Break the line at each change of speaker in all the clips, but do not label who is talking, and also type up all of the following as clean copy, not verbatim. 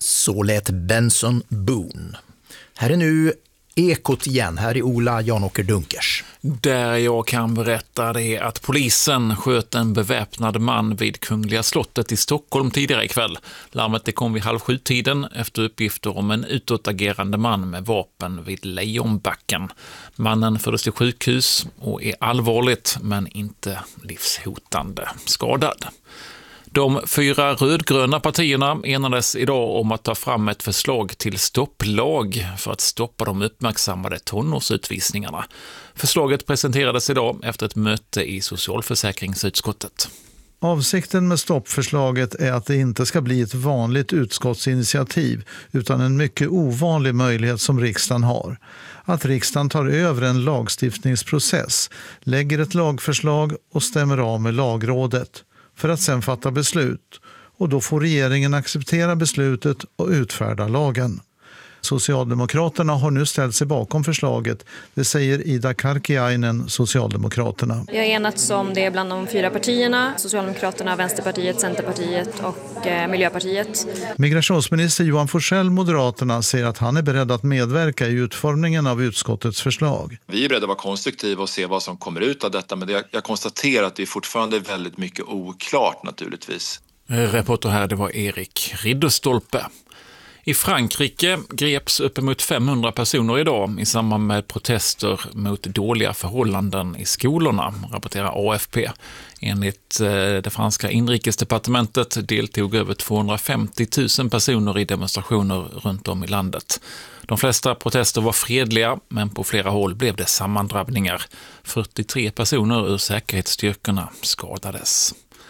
Så lät Benson Boone. Här är nu Ekot igen. Här är Ola Janåker Dunkers.
Där jag kan berätta det att polisen sköt en beväpnad man vid Kungliga slottet i Stockholm tidigare ikväll. Larmet det kom vid 6:30 efter uppgifter om en utåtagerande man med vapen vid Lejonbacken. Mannen fördes till sjukhus och är allvarligt men inte livshotande skadad. De 4 rödgröna partierna enades idag om att ta fram ett förslag till stopplag för att stoppa de uppmärksammade tonårsutvisningarna. Förslaget presenterades idag efter ett möte i socialförsäkringsutskottet.
Avsikten med stoppförslaget är att det inte ska bli ett vanligt utskottsinitiativ utan en mycket ovanlig möjlighet som riksdagen har. Att riksdagen tar över en lagstiftningsprocess, lägger ett lagförslag och stämmer av med lagrådet för att sedan fatta beslut, och då får regeringen acceptera beslutet och utfärda lagen. Socialdemokraterna har nu ställt sig bakom förslaget, det säger Ida Karkiainen, Socialdemokraterna.
Jag har enats om det bland de 4 partierna, Socialdemokraterna, Vänsterpartiet, Centerpartiet och Miljöpartiet.
Migrationsminister Johan Forssell, Moderaterna, säger att han är beredd att medverka i utformningen av utskottets förslag.
Vi är beredda att vara konstruktiva och se vad som kommer ut av detta, men jag konstaterar att det är fortfarande väldigt mycket oklart naturligtvis.
Reporter här, det var Erik Ridderstolpe. I Frankrike greps uppemot 500 personer idag i samband med protester mot dåliga förhållanden i skolorna, rapporterar AFP. Enligt det franska inrikesdepartementet deltog över 250 000 personer i demonstrationer runt om i landet. De flesta protester var fredliga, men på flera håll blev det sammandrabbningar. 43 personer ur säkerhetsstyrkorna skadades.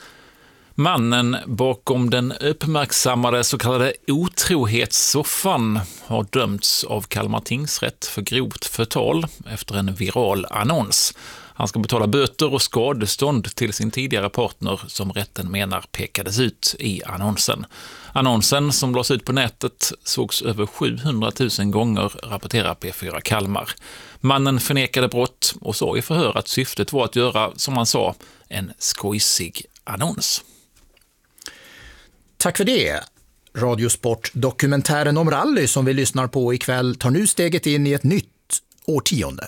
Mannen bakom den uppmärksammade så kallade otrohetssoffan har dömts av Kalmar tingsrätt för grovt förtal efter en viral annons. Han ska betala böter och skadestånd till sin tidigare partner som rätten menar pekades ut i annonsen. Annonsen som lades ut på nätet sågs över 700 000 gånger, rapporterar P4 Kalmar. Mannen förnekade brott och sa i förhör att syftet var att göra, som han sa, en skojsig annons.
Tack för det. Radiosport-dokumentären om rally som vi lyssnar på ikväll tar nu steget in i ett nytt årtionde.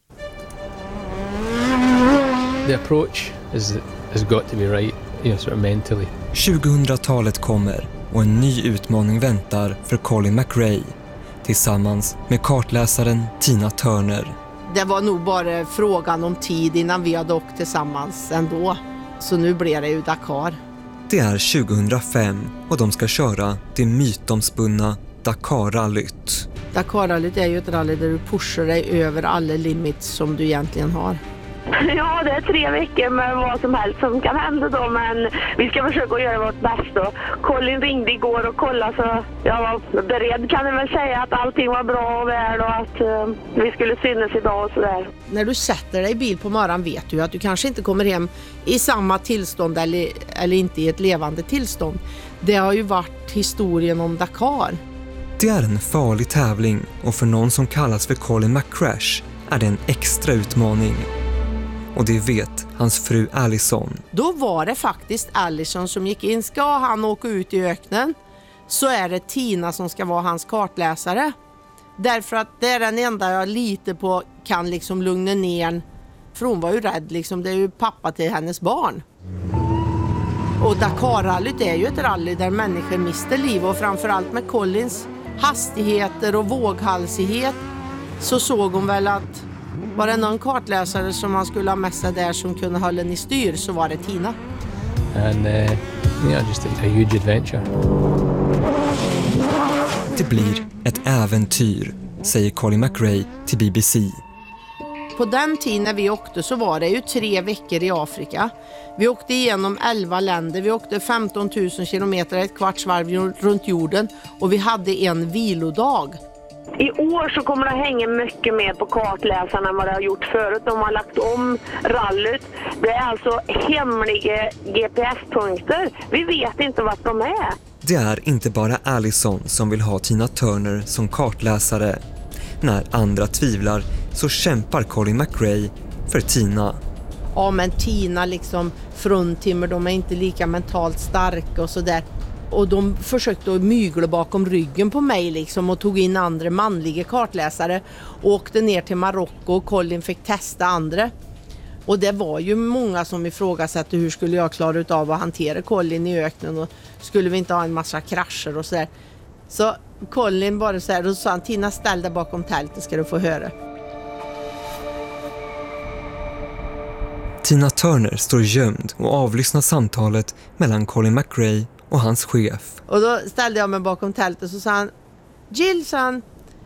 The approach has got to be right, sort of mentally.
2000-talet kommer och en ny utmaning väntar för Colin McRae tillsammans med kartläsaren Tina Turner.
Det var nog bara frågan om tid innan vi hade åkt tillsammans ändå. Så nu blir det ju Dakar.
Det är 2005 och de ska köra det mytomspunna Dakar-rallyt.
Dakar-rallyt är ju ett rally där du pushar dig över alla limits som du egentligen har.
Ja, det är 3 veckor med vad som helst som kan hända då, men vi ska försöka göra vårt bästa. Colin ringde igår och kollade, så jag var beredd, kan jag väl säga, att allting var bra och väl och att vi skulle synas idag och sådär.
När du sätter dig i bil på morgonen vet du att du kanske inte kommer hem i samma tillstånd eller inte i ett levande tillstånd. Det har ju varit historien om Dakar.
Det är en farlig tävling och för någon som kallas för Colin McCrash är det en extra utmaning. Och det vet hans fru Allison.
Då var det faktiskt Allison som gick in. Ska han åka ut i öknen så är det Tina som ska vara hans kartläsare. Därför att det är den enda jag lite på kan liksom lugna ner. För hon var ju rädd liksom. Det är ju pappa till hennes barn. Och Dakar-rallyt är ju ett rally där människor mister liv. Och framförallt med Collins hastigheter och våghalsighet så såg hon väl att var det någon kartläsare som man skulle ha med sig där som kunde hålla den i styr så var det Tina.
And just a huge adventure.
Det blir ett äventyr, säger Colin McRae till BBC.
På den tiden när vi åkte så var det ju 3 veckor i Afrika. Vi åkte igenom 11 länder, vi åkte 15 000 kilometer, ett kvartsvarv runt jorden och vi hade en vilodag.
I år så kommer det hänga mycket mer på kartläsarna än vad det har gjort förut. De har lagt om rallyt. Det är alltså hemliga GPS-punkter. Vi vet inte vart de är.
Det är inte bara Allison som vill ha Tina Turner som kartläsare. När andra tvivlar så kämpar Colin McRae för Tina.
Ja, men Tina liksom fruntimmer, de är inte lika mentalt starka och sådär. Och de försökte att mygla bakom ryggen på mig liksom och tog in andra manliga kartläsare och åkte ner till Marocko och Colin fick testa andra. Och det var ju många som ifrågasatte hur skulle jag klara av att hantera Colin i öknen och skulle vi inte ha en massa krascher och sådär. Så Colin bara så här, då sa han, Tina, ställ dig bakom tältet ska du få höra.
Tina Turner står gömd och avlyssnar samtalet mellan Colin McRae och hans chef.
Och då ställde jag mig bakom tältet och så sa han, Jill, sa han,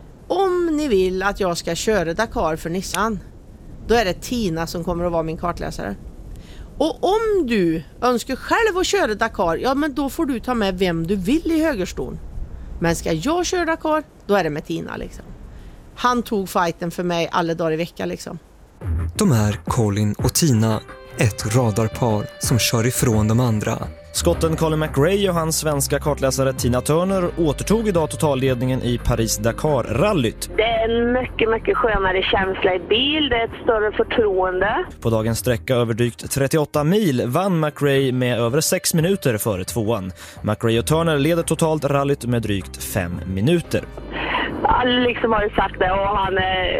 om ni vill att jag ska köra Dakar för Nissan, då är det Tina som kommer att vara min kartläsare. Och om du önskar själv att köra Dakar, ja men då får du ta med vem du vill i högerstolen. Men ska jag köra Dakar, då är det med Tina liksom. Han tog fighten för mig alla dagar i veckan liksom.
De är Colin och Tina, ett radarpar som kör ifrån de andra.
Skotten Colin McRae och hans svenska kartläsare Tina Turner återtog idag totalledningen i Paris-Dakar-rallyt.
Det är en mycket, mycket skönare känsla i bil. Det är ett större förtroende.
På dagens sträcka över drygt 38 mil vann McRae med över 6 minuter före tvåan. McRae och Turner leder totalt rallyt med drygt 5 minuter.
Alla liksom har ju sagt det och han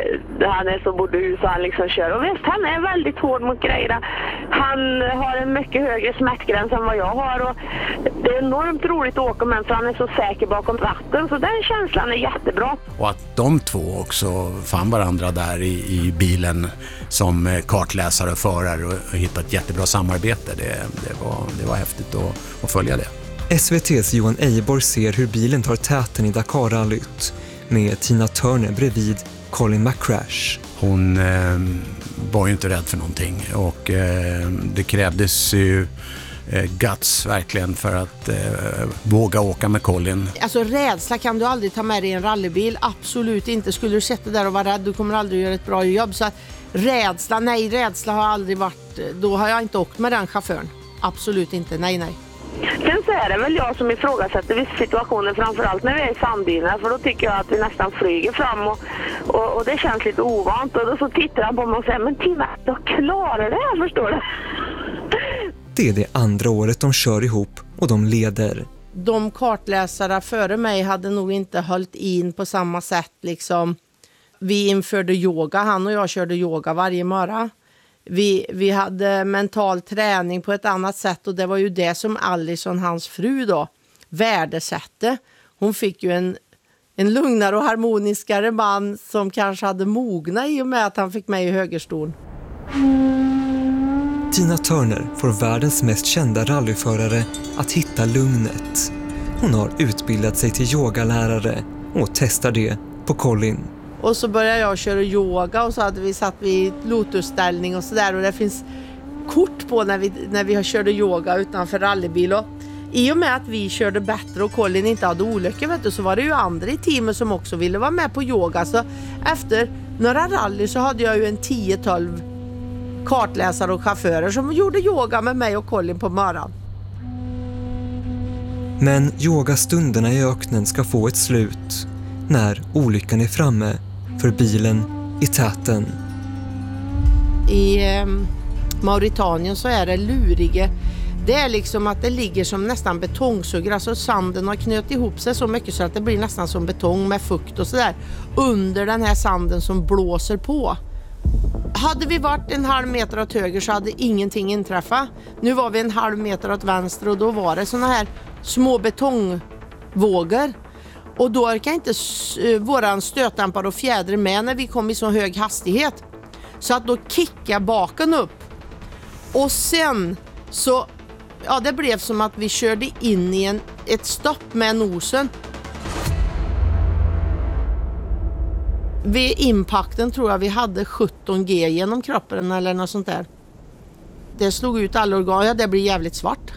är så bordus och han liksom kör. Och visst, han är väldigt hård mot grejerna. Han har en mycket högre smärtgräns än vad jag har och det är enormt roligt att åka med för han är så säker bakom ratten så den känslan är jättebra.
Och att de två också fann varandra där i bilen som kartläsare och förare och hittade ett jättebra samarbete. Det var häftigt att följa det.
SVT:s Johan Ejeborg ser hur bilen tar täten i Dakar-rallyt med Tina Turner bredvid Colin McCrash.
Hon var ju inte rädd för någonting och det krävdes ju guts verkligen för att våga åka med Colin.
Alltså rädsla kan du aldrig ta med dig i en rallybil, absolut inte. Skulle du sätta där och vara rädd, du kommer aldrig göra ett bra jobb. Så att rädsla har aldrig varit, då har jag inte åkt med den chauffören. Absolut inte, nej.
Sen så är det väl jag som ifrågasätter vissa situationer, framförallt när vi är i sandbilar, för då tycker jag att vi nästan flyger fram och det känns lite ovant och då så tittar han på mig och säger, men Tina, jag klarar det här, förstår du?
Det är det andra året de kör ihop och de leder.
De kartläsare före mig hade nog inte hållit in på samma sätt liksom. Vi införde yoga, han och jag körde yoga varje morgon. Vi hade mental träning på ett annat sätt och det var ju det som Allison, hans fru då, värdesatte. Hon fick ju en lugnare och harmoniskare man som kanske hade mogna i och med att han fick mig i högerstolen.
Tina Turner får världens mest kända rallyförare att hitta lugnet. Hon har utbildat sig till yogalärare och testar det på Colin.
Och så började jag köra yoga och så hade vi satt vid lotusställning och sådär. Och det finns kort på när vi körde yoga utanför rallybil. Och i och med att vi körde bättre och Colin inte hade olyckor, så var det ju andra i teamet som också ville vara med på yoga. Så efter några rally så hade jag ju en 10-12 kartläsare och chaufförer som gjorde yoga med mig och Colin på morgonen.
Men yogastunderna i öknen ska få ett slut när olyckan är framme för bilen i täten.
I Mauritanien så är det luriga. Det är liksom att det ligger som nästan betongsuggor. Alltså sanden har knöt ihop sig så mycket så att det blir nästan som betong med fukt och sådär. Under den här sanden som blåser på. Hade vi varit en halv meter åt höger så hade ingenting inträffat. Nu var vi en halv meter åt vänster och då var det såna här små betongvågor. Och då orkar inte våran stötdämpare och fjäder med när vi kom i så hög hastighet. Så att då kickar baken upp. Och sen så, ja, det blev som att vi körde in i ett stopp med nosen. Vid impakten tror jag vi hade 17G genom kroppen eller något sånt där. Det slog ut alla organ, ja, det blir jävligt svart.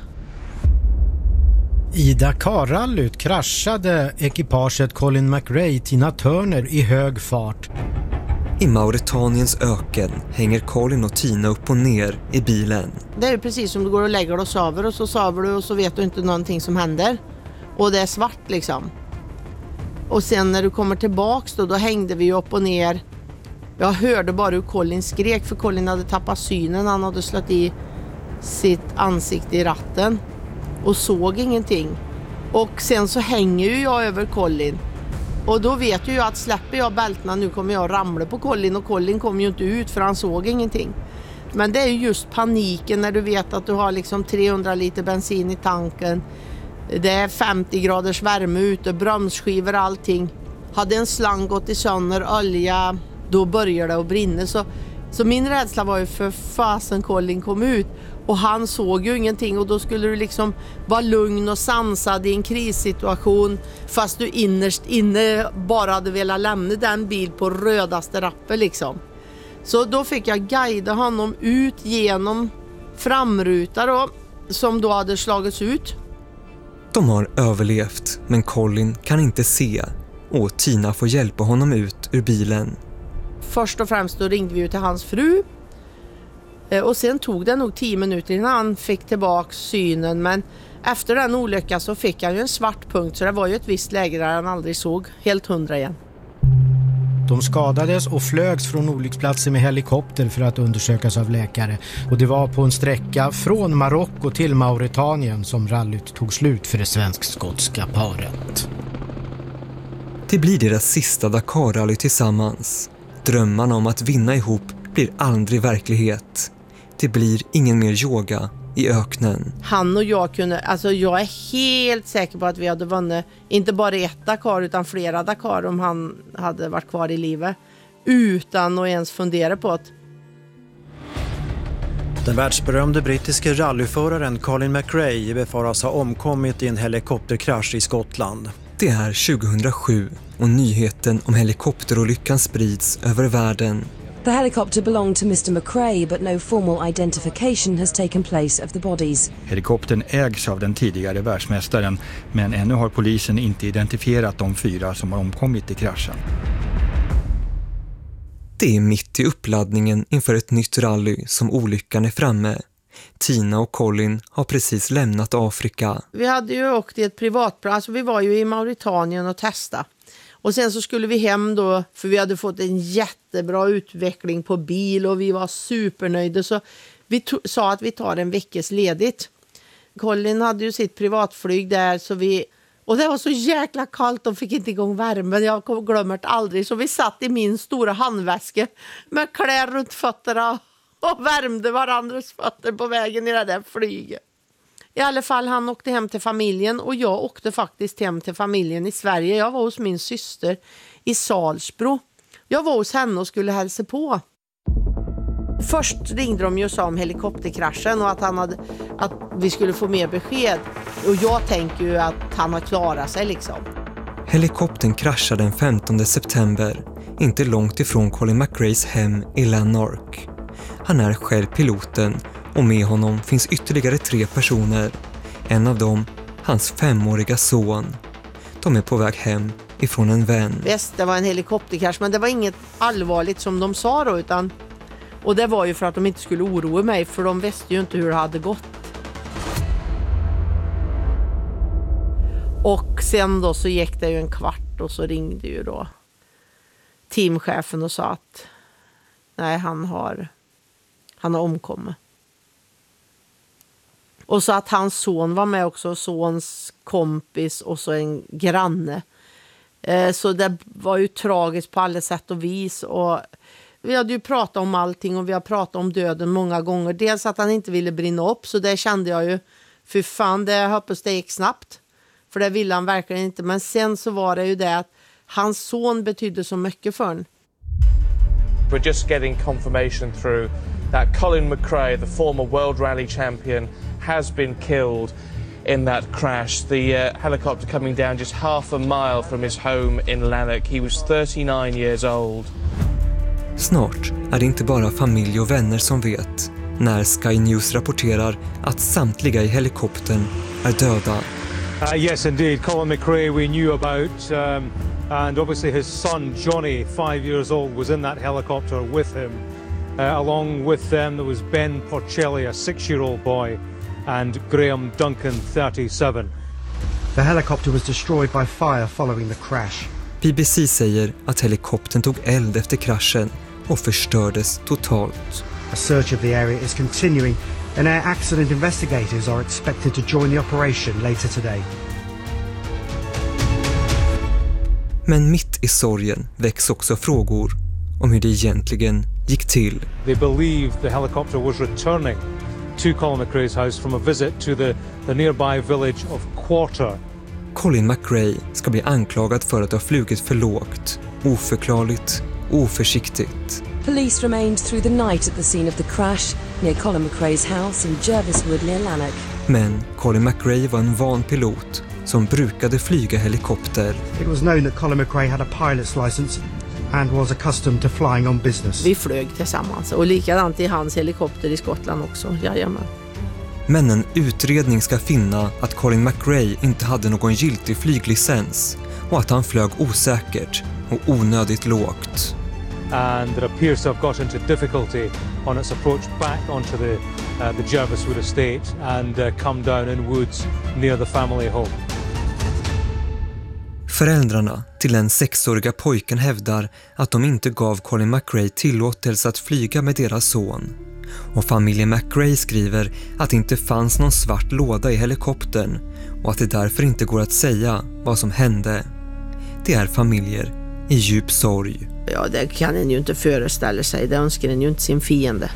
I Dakar-rallyt kraschade ekipaget Colin McRae Tina Turner i hög fart.
I Mauretaniens öken hänger Colin och Tina upp och ner i bilen.
Det är ju precis som du går och lägger dig och sover du och så vet du inte någonting som händer. Och det är svart liksom. Och sen när du kommer tillbaks då hängde vi upp och ner. Jag hörde bara hur Colin skrek för Colin hade tappat synen. Han hade slått i sitt ansikte i ratten och såg ingenting. Och sen så hänger ju jag över Colin. Och då vet ju jag att släpper jag bältena nu kommer jag ramla på Colin. Och Colin kommer ju inte ut för han såg ingenting. Men det är ju just paniken när du vet att du har liksom 300 liter bensin i tanken. Det är 50 graders värme ute, bromsskivor, allting. Hade en slang gått i sönder, olja, då börjar det att brinna. Så min rädsla var ju för fasen Colin kom ut. Och han såg ju ingenting och då skulle du liksom vara lugn och sansad i en krissituation. Fast du innerst inne bara hade velat lämna den bil på rödaste rappen liksom. Så då fick jag guida honom ut genom framruta då, som då hade slagits ut.
De har överlevt, men Colin kan inte se och Tina får hjälpa honom ut ur bilen.
Först och främst då ringde vi ut till hans fru. Och sen tog det nog 10 minuter innan han fick tillbaka synen. Men efter den olyckan så fick han ju en svart punkt. Så det var ju ett visst läge där han aldrig såg helt 100 igen.
De skadades och flögs från olycksplatsen med helikopter för att undersökas av läkare. Och det var på en sträcka från Marocko till Mauritanien som rallyt tog slut för det svensk-skotska paret.
Det blir deras sista Dakar-rally tillsammans. Drömmarna om att vinna ihop blir aldrig verklighet. Det blir ingen mer yoga i öknen.
Han och jag kunde, alltså jag är helt säker på att vi hade vunnit inte bara ett Dakar utan flera Dakar om han hade varit kvar i livet. Utan att ens fundera på det.
Den världsberömde brittiske rallyföraren Colin McRae befaras ha omkommit i en helikopterkrasch i Skottland.
Det är 2007 och nyheten om helikopterolyckan sprids över världen.
The helicopter belonged to Mr. McRae, but no formal identification has taken place of the bodies.
Helikoptern ägs av den tidigare världsmästaren, men ännu har polisen inte identifierat de 4 som har omkommit i kraschen.
Det är mitt i uppladdningen inför ett nytt rally som olyckan är framme. Tina och Colin har precis lämnat Afrika.
Vi hade ju åkt i ett privatplan, alltså vi var ju i Mauritanien och testa. Och sen så skulle vi hem då, för vi hade fått en jättebra utveckling på bil och vi var supernöjda. Så vi sa att vi tar en veckas ledigt. Colin hade ju sitt privatflyg där och det var så jäkla kallt, de fick inte igång värmen. Jag glömmer det aldrig. Så vi satt i min stora handväska med kläder runt fötterna och värmde varandras fötter på vägen i det där flyget. I alla fall han åkte hem till familjen och jag åkte faktiskt hem till familjen i Sverige. Jag var hos min syster i Salsbro. Jag var hos henne och skulle hälsa på. Först ringde de ju och sa om helikopterkraschen och att vi skulle få mer besked. Och jag tänker ju att han har klarat sig liksom.
Helikoptern kraschade den 15 september, inte långt ifrån Colin McRaes hem i Lanark. Han är själv piloten och med honom finns ytterligare 3 personer. En av dem, hans 5-åriga son. De är på väg hem ifrån en vän.
Visst, det var en helikopterkrasch, men det var inget allvarligt som de sa då, utan... Och det var ju för att de inte skulle oroa mig, för de visste ju inte hur det hade gått. Och sen då så gick det ju en kvart och så ringde ju då teamchefen och sa att nej, han har omkommit. Och så att hans son var med också, sons kompis och så en granne. Så det var ju tragiskt på alla sätt och vis. Och vi hade ju pratat om allting och vi har pratat om döden många gånger. Dels att han inte ville brinna upp, så det kände jag ju, för fan, det hoppas det gick snabbt. För det ville han verkligen inte. Men sen så var det ju det att hans son betydde så mycket för honom.
We're just getting confirmation through that Colin McRae, the former World Rally champion, has been killed in that crash. The helicopter coming down just half a mile from his home in Lanark. He was 39 years old.
Snart är det inte bara familj och vänner som vet när Sky News rapporterar att samtliga i helikoptern är döda.
Yes, indeed. Colin McRae we knew about, and obviously his son Johnny, 5 years old, was in that helicopter with him. Along with them there was Ben Porcelli, a 6-year-old boy, and Graham Duncan, 37.
The helicopter was destroyed by fire following the crash.
BBC säger att helikoptern tog eld efter kraschen och förstördes totalt.
A search of the area is continuing, and air accident investigators are expected to join the operation later today.
Men mitt i sorgen väcks också frågor om hur det egentligen gick till.
They believe the helicopter was returning to Colin McRae's house from a visit to the nearby village of Quarter.
Colin McRae ska bli anklagad för att ha flugit för lågt, oförklarligt, oförsiktigt.
Police remained through the night at the scene of the crash near Colin McRae's house in Jerviswood near Lanark.
Men Colin McRae var en van pilot som brukade flyga helikopter.
It was known that Colin McRae had a pilot's license and was accustomed to flying on business.
Vi flög tillsammans och likadant i hans helikopter i Skottland också. Jajamän.
Men en utredning ska finna att Colin McRae inte hade någon giltig flyglicens och att han flög osäkert och onödigt lågt.
And it appears to have got into difficulty on its approach back onto the Jerviswood estate and come down in woods near the family home.
Föräldrarna till den 6-åriga pojken hävdar att de inte gav Colin McRae tillåtelse att flyga med deras son. Och familjen McRae skriver att det inte fanns någon svart låda i helikoptern och att det därför inte går att säga vad som hände. Det är familjer i djup sorg.
Ja, det kan en ju inte föreställa sig. Det önskar en ju inte sin fiende.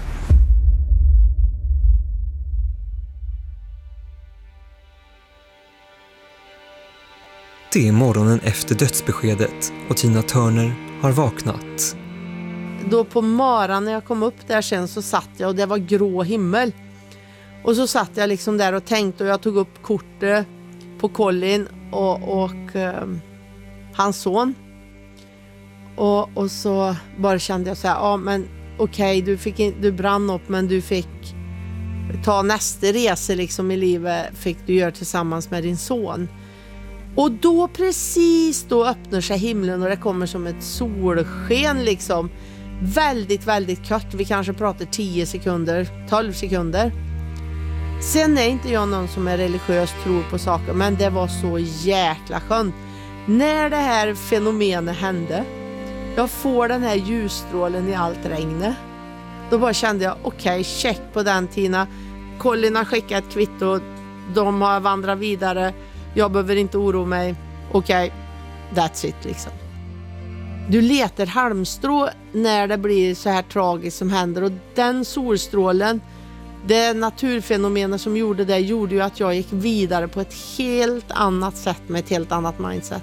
Det är morgonen efter dödsbeskedet och Tina Turner har vaknat.
Då på morgonen när jag kom upp där sen så satt jag och det var grå himmel. Och så satt jag liksom där och tänkte och jag tog upp kortet på Colin och hans son. Och så bara kände jag så här, ja men okej, du brann upp men du fick ta nästa resa liksom i livet fick du göra tillsammans med din son. Och då precis då öppnar sig himlen och det kommer som ett solsken liksom. Väldigt, väldigt kort. Vi kanske pratar 10 sekunder, 12 sekunder. Sen är inte jag någon som är religiös tror på saker, men det var så jäkla skönt. När det här fenomenet hände, jag får den här ljusstrålen i allt regnet. Då bara kände jag, okej, check på den Tina. Colin har skickat ett kvitto, de har vandrat vidare. Jag behöver inte oroa mig. Okej, that's it liksom. Du letar halmstrå när det blir så här tragiskt som händer. Och den solstrålen, det naturfenomenet som gjorde det, gjorde ju att jag gick vidare på ett helt annat sätt med ett helt annat mindset.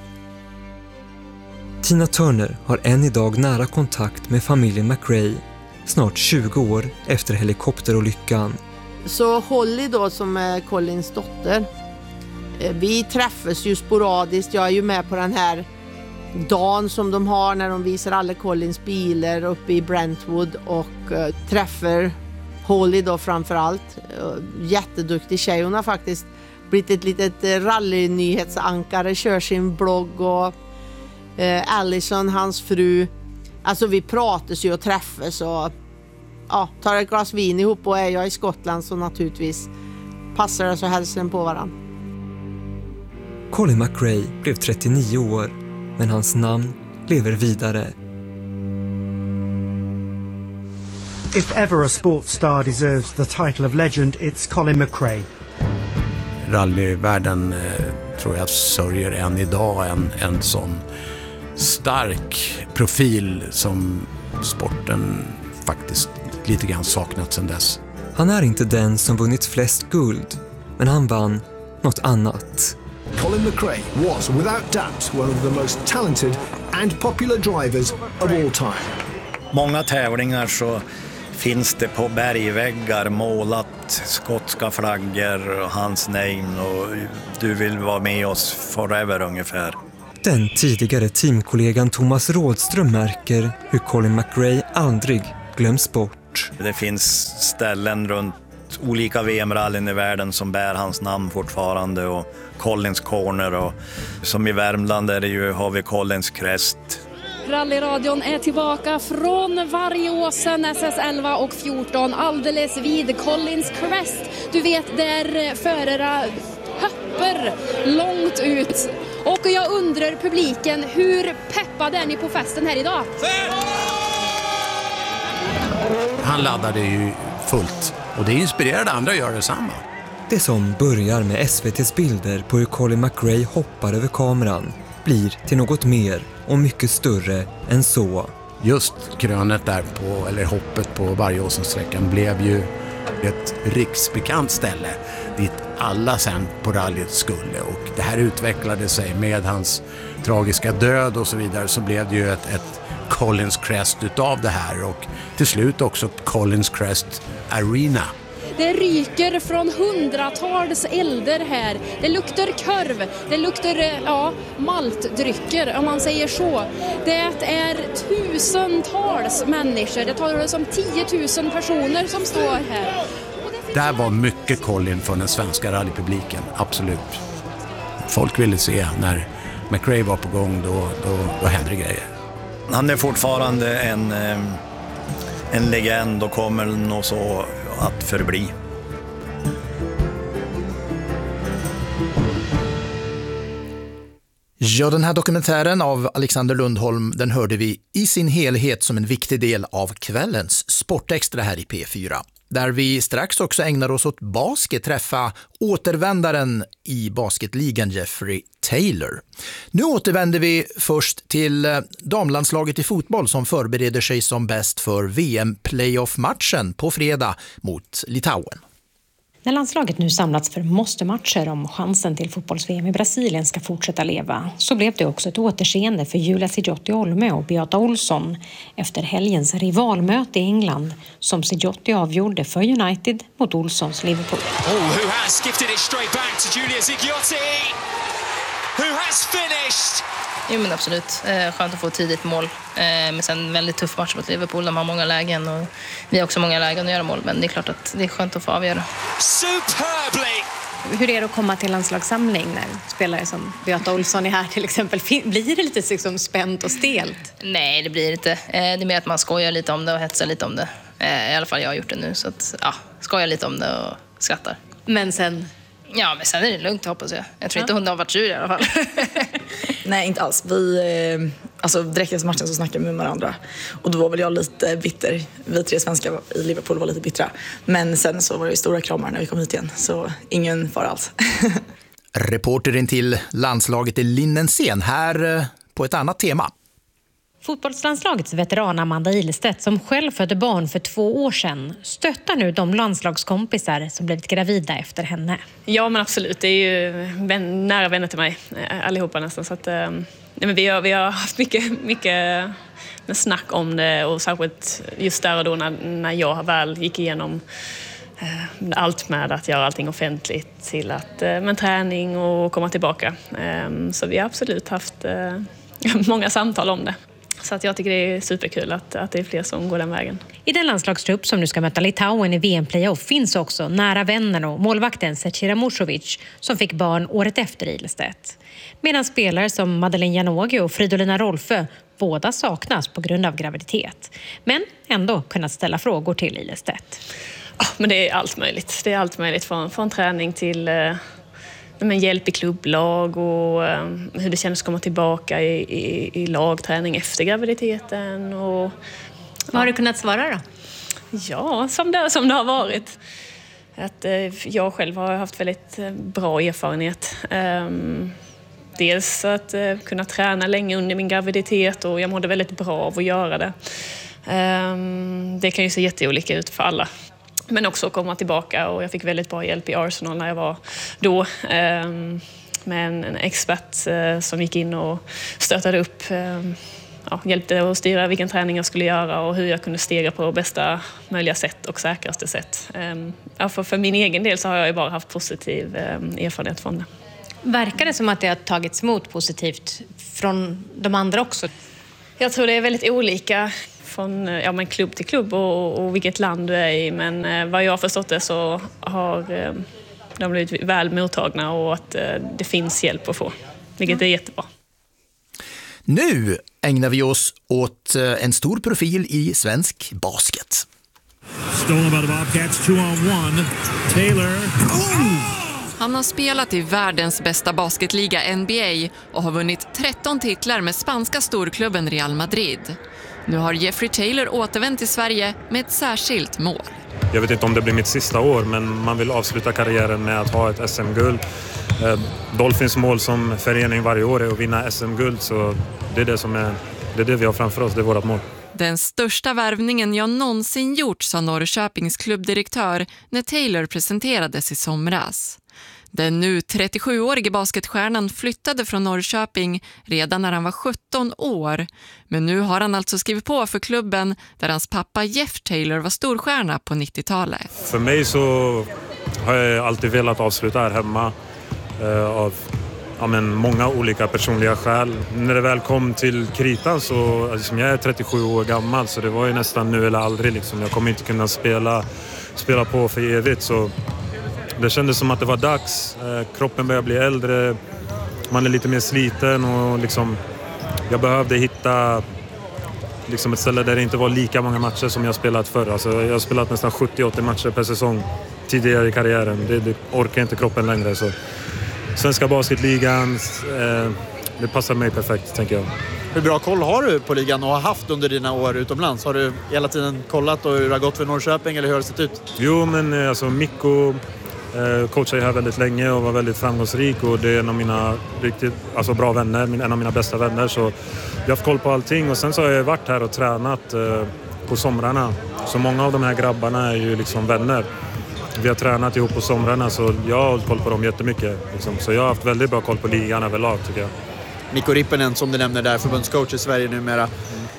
Tina Turner har än idag nära kontakt med familjen McRae, snart 20 år efter helikopterolyckan.
Så Holly då, som är Colins dotter, vi träffas ju sporadiskt. Jag är ju med på den här dagen som de har när de visar alla Colins bilar uppe i Brentwood och träffar Holly då framförallt. Jätteduktig tjej. Hon har faktiskt blivit ett litet rallynyhetsankare, kör sin blogg och Allison, hans fru. Alltså vi pratas ju och träffas och ja, tar ett glas vin ihop och är jag i Skottland så naturligtvis passar det så hälsen på varandra.
Colin McRae blev 39 år, men hans namn lever vidare.
If ever a sports star deserves the title of legend, it's Colin McRae.
Rallyvärlden tror jag sörjer än idag en sån stark profil som sporten faktiskt lite grann saknat sedan dess.
Han är inte den som vunnit flest guld, men han vann något annat.
Colin McRae was without doubt one of the most talented and popular drivers of all time.
Många tävlingar så finns det på bergväggar målat skotska flaggor och hans namn och du vill vara med oss forever ungefär.
Den tidigare teamkollegan Thomas Rådström märker hur Colin McRae aldrig glöms bort.
Det finns ställen runt olika VM-rallyn i världen som bär hans namn fortfarande och Collins Corner och som i Värmland är det ju, har vi Collins Crest.
Rallyradion är tillbaka från Vargåsen, SS11 och 14, alldeles vid Collins Crest. Du vet, där förare hoppar långt ut. Och jag undrar publiken, hur peppade är ni på festen här idag?
Han laddade ju fullt och det inspirerade andra att göra detsamma.
Det som börjar med SVT:s bilder på hur Colin McRae hoppar över kameran blir till något mer och mycket större än så.
Just krönet där på, eller hoppet på Bergåsensträckan blev ju ett riksbekant ställe dit alla sen på rallyt skulle, och det här utvecklade sig med hans tragiska död och så vidare, så blev det ju ett Collins Crest utav det här, och till slut också Collins Crest Arena.
Det ryker från hundratals elder här. Det luktar korv, det luktar maltdrycker om man säger så. Det är tusentals människor, det talar om 10 000 personer som står här.
Där var mycket Colin från den svenska rallypubliken, absolut. Folk ville se när McRae var på gång, då hände det grejer.
Han är fortfarande en legend och kommer nog så att förbli.
Ja, den här dokumentären av Alexander Lundholm, den hörde vi i sin helhet som en viktig del av kvällens Sportextra här i P4. Där vi strax också ägnar oss åt basket, träffa återvändaren i basketligan Jeffrey Taylor. Nu återvänder vi först till damlandslaget i fotboll som förbereder sig som bäst för VM-playoff-matchen på fredag mot Litauen.
När landslaget nu samlats för måste-matcher om chansen till fotbolls-VM i Brasilien ska fortsätta leva, så blev det också ett återseende för Julia Sigiotti Olme och Beata Olsson efter helgens rivalmöte i England som Sigiotti avgjorde för United mot Olssons Liverpool.
Oh, who has gifted it straight back to Julia Sigiotti? Who has finished?
Jo, men absolut. Skönt att få tidigt mål. Men sen väldigt tuff match mot Liverpool. De har många lägen och vi har också många lägen att göra mål. Men det är klart att det är skönt att få avgöra.
Superbly!
Hur är det att komma till landslagssamling när spelare som Beata Olsson är här till exempel? Blir det lite liksom spänt och stelt?
Nej, det blir inte. Det är mer att man skojar lite om det och hetsar lite om det. I alla fall jag har gjort det nu. Så att, skojar lite om det och skrattar.
Men sen...
Ja, men sen är det lugnt, hoppas jag. Jag tror inte hon har varit sur i alla fall.
Nej, inte alls. Direkt efter matchen så snackade vi med varandra. Och då var väl jag lite bitter. Vi 3 svenskar i Liverpool var lite bittra. Men sen så var det stora kramar när vi kom hit igen. Så ingen fara alls.
Reportern till landslaget är Linnensén här på ett annat tema.
Fotbollslandslagets veteran Amanda Ilestedt, som själv födde barn för 2 år sedan, stöttar nu de landslagskompisar som blivit gravida efter henne.
Ja, men absolut. Det är ju nära vänner till mig, allihopa nästan. Så att, vi har haft mycket snack om det, och särskilt just där och då när jag väl gick igenom allt med att göra allting offentligt till att med träning och komma tillbaka. Så vi har absolut haft många samtal om det. Så att jag tycker det är superkul att det är fler som går den vägen.
I den landslagstrupp som nu ska möta Litauen i VM-playoff finns också nära vännen och målvakten Zecira Musovic som fick barn året efter Ilestedt. Medan spelare som Madeleine Janogy och Fridolina Rolfö båda saknas på grund av graviditet. Men ändå kunnat ställa frågor till Ilestedt.
Men det är allt möjligt. Det är allt möjligt från träning till... hjälp i klubblag och hur det känns att komma tillbaka i lagträning efter graviditeten. Och,
vad har du kunnat svara då?
Ja, som det har varit. Att jag själv har haft väldigt bra erfarenhet. Dels att kunna träna länge under min graviditet, och jag mådde väldigt bra av att göra det. Det kan ju se jätteolika ut för alla. Men också komma tillbaka, och jag fick väldigt bra hjälp i Arsenal när jag var då. Med en expert som gick in och stöttade upp. Hjälpte att styra vilken träning jag skulle göra och hur jag kunde stega på bästa möjliga sätt och säkraste sätt. För min egen del så har jag ju bara haft positiv erfarenhet från det.
Verkar det som att det har tagits emot positivt från de andra också?
Jag tror det är väldigt olika från klubb till klubb och vilket land du är i. Men vad jag har förstått det så har de blivit väl mottagna, och att det finns hjälp att få, vilket är jättebra.
Nu ägnar vi oss åt en stor profil i svensk basket.
Stolen by the Bobcats, 2-on-1. Taylor.
Han har spelat i världens bästa basketliga NBA och har vunnit 13 titlar med spanska storklubben Real Madrid. Nu har Jeffrey Taylor återvänt till Sverige med ett särskilt mål.
Jag vet inte om det blir mitt sista år, men man vill avsluta karriären med att ha ett SM-guld. Dolphins mål som förening varje år är att vinna SM-guld, så det är det vi har framför oss, det är vårt mål.
Den största värvningen jag någonsin gjort, sa Norrköpings klubbdirektör när Taylor presenterades i somras. Den nu 37-årige basketstjärnan flyttade från Norrköping redan när han var 17 år. Men nu har han alltså skrivit på för klubben där hans pappa Jeff Taylor var storstjärna på 90-talet.
För mig så har jag alltid velat avsluta här hemma av många olika personliga skäl. När det väl kom till kritan så, jag är 37 år gammal, så det var ju nästan nu eller aldrig. Liksom. Jag kommer inte kunna spela på för evigt, så det kändes som att det var dags. Kroppen börjar bli äldre, man är lite mer sliten och liksom, jag behövde hitta liksom ett ställe där det inte var lika många matcher som jag spelat förr. Alltså, jag har spelat nästan 70-80 matcher per säsong tidigare i karriären. Det orkar inte kroppen längre. Så svenska basketligan, det passar mig perfekt, tänker jag.
Hur bra koll har du på ligan och har haft under dina år utomlands? Har du hela tiden kollat och hur det har gått för Norrköping, eller hur har det sett ut?
Jo, men alltså Mikko coachade här väldigt länge och var väldigt framgångsrik, och det är en av mina riktigt bra vänner, en av mina bästa vänner, så jag har haft koll på allting. Och sen så har jag varit här och tränat på somrarna, så många av de här grabbarna är ju liksom vänner. Vi har tränat ihop på somrarna, så jag har hållit koll på dem jättemycket liksom. Så jag har haft väldigt bra koll på ligan överlag, tycker jag.
Mikko Rippinen, som du nämnde där, förbundscoach i Sverige numera.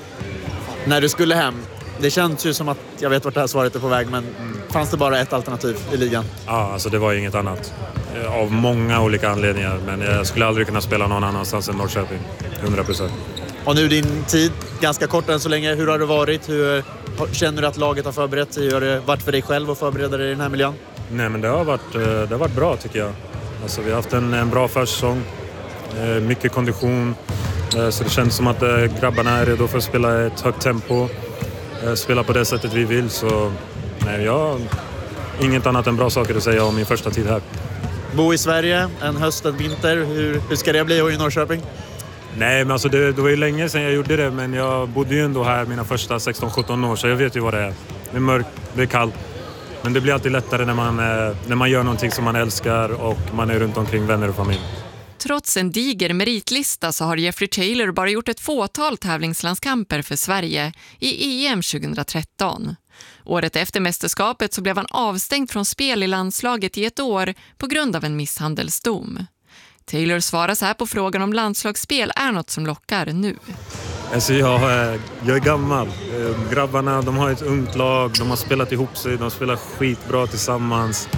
När du skulle hem, det känns ju som att jag vet vart det här svaret är på väg, men fanns det bara ett alternativ i ligan?
Ja, alltså det var inget annat. Av många olika anledningar, men jag skulle aldrig kunna spela någon annanstans än Norrköping. 100%.
Och nu din tid, ganska kort än så länge, hur har det varit? Hur känner du att laget har förberett sig? Hur har det varit för dig själv att förbereda dig i den här miljön?
Nej, men det har varit bra, tycker jag. Alltså, vi har haft en bra försäsong, mycket kondition, så det känns som att grabbarna är redo för att spela ett högt tempo, spela på det sättet vi vill, så nej, jag har inget annat än bra saker att säga om min första tid här.
Bo i Sverige, en höst, en vinter, hur ska det bli i Norrköping?
Nej, men alltså det var ju länge sedan jag gjorde det, men jag bodde ju ändå här mina första 16-17 år, så jag vet ju vad det är. Det är mörkt, det är kallt, men det blir alltid lättare när man gör någonting som man älskar och man är runt omkring vänner och familj.
Trots en diger meritlista så har Jeffrey Taylor bara gjort ett fåtal tävlingslandskamper för Sverige i EM 2013. Året efter mästerskapet så blev han avstängd från spel i landslaget i ett år på grund av en misshandelsdom. Taylor svarar så här på frågan om landslagsspel är något som lockar nu.
Alltså jag är gammal. Grabbarna, de har ett ungt lag, de har spelat ihop sig, de spelar skitbra tillsammans.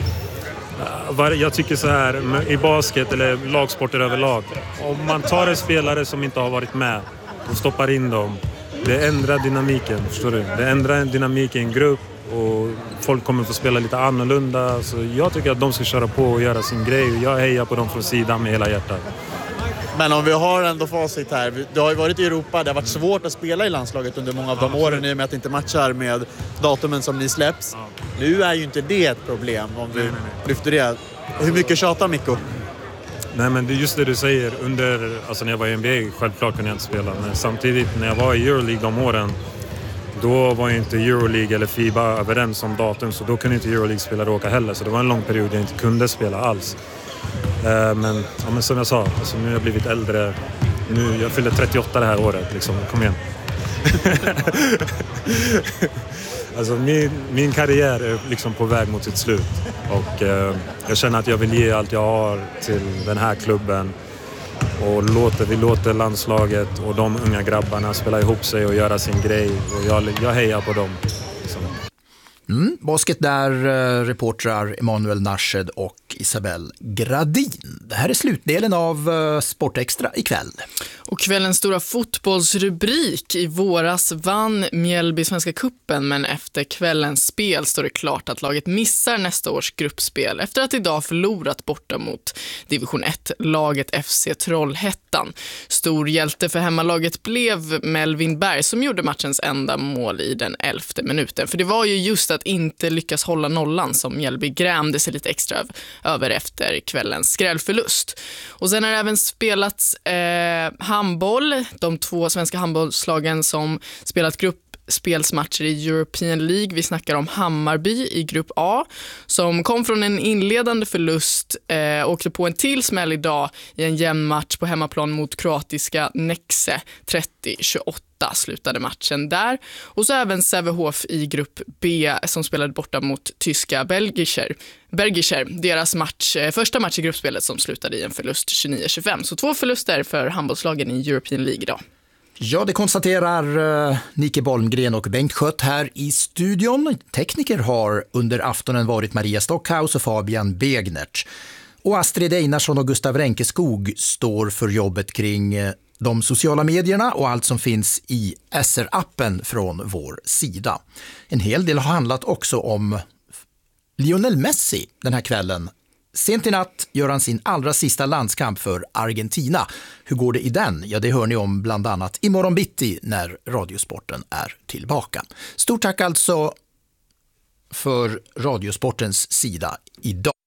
Jag tycker så här, i basket eller lagsporter överlag, om man tar en spelare som inte har varit med och stoppar in dem, det ändrar dynamiken, förstår du? Det ändrar en dynamik i en grupp och folk kommer få spela lite annorlunda. Så jag tycker att de ska köra på och göra sin grej, och jag hejar på dem från sidan med hela hjärtat.
Men om vi har ändå facit här, du har ju varit i Europa, det har varit svårt att spela i landslaget under många av de åren i och med att det inte matchar med datumen som ni släpps. Nu är ju inte det ett problem om du lyfter det. Hur mycket tjatar Mikko?
Nej, men det är just det du säger. När jag var i NBA, självklart kunde jag inte spela. Men samtidigt, när jag var i Euroleague de åren, då var ju inte Euroleague eller FIBA överens om datum, så då kunde inte Euroleague-spelare åka heller. Så det var en lång period jag inte kunde spela alls. Men som jag sa, alltså, nu har jag blivit äldre. Jag fyller 38 det här året, liksom. Kom igen. Alltså min karriär är liksom på väg mot sitt slut. Och jag känner att jag vill ge allt jag har till den här klubben. Och vi låter landslaget och de unga grabbarna spela ihop sig och göra sin grej. Och jag hejar på dem. Liksom.
Basket där, reportrar Emanuel Narshed och Isabelle Gradin. Det här är slutdelen av Sportextra ikväll.
Och kvällens stora fotbollsrubrik: i våras vann Mjällby Svenska Cupen, men efter kvällens spel står det klart att laget missar nästa års gruppspel efter att idag förlorat borta mot division 1-laget FC Trollhättan. Stor hjälte för hemmalaget blev Melvin Berg, som gjorde matchens enda mål i den 11:e minuten. För det var ju just att inte lyckas hålla nollan som Mjällby grämde sig lite extra över efter kvällens skrällförlust. Och sen har det även spelats handboll. De 2 svenska handbollslagen som spelat gruppspelsmatcher i European League. Vi snackar om Hammarby i grupp A som kom från en inledande förlust, åkte på en till smäll idag i en jämn match på hemmaplan mot kroatiska Nexe. 30-28 slutade matchen där. Och så även Sävehof i grupp B som spelade borta mot tyska Bergischer. Deras första match i gruppspelet som slutade i en förlust 29-25. Så 2 förluster för handbollslagen i European League idag.
Ja, det konstaterar Nike Bolmgren och Bengt Schött här i studion. Tekniker har under aftonen varit Maria Stockhaus och Fabian Begnert. Och Astrid Einarsson och Gustav Ränkeskog står för jobbet kring de sociala medierna och allt som finns i SR-appen från vår sida. En hel del har handlat också om Lionel Messi den här kvällen. Sent i natt gör han sin allra sista landskamp för Argentina. Hur går det i den? Ja, det hör ni om bland annat imorgon bitti när Radiosporten är tillbaka. Stort tack alltså för Radiosportens sida idag.